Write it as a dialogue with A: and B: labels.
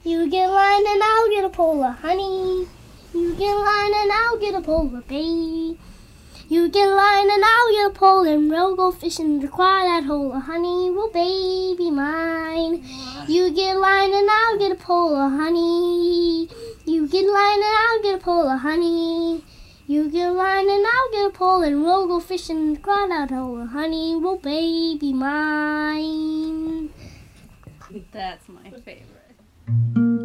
A: You get line and I'll get a pole of honey. You get line and I'll get a pole of bait. You get line and I'll get a pole and we'll go fishing to cry that hole of honey. Will baby mine. You get line and I'll get a pole of honey. You get line and I'll get a pole of honey. You get line and I'll get a pole and we'll go fishing to cry that hole of honey. Will baby mine.
B: That's my favorite.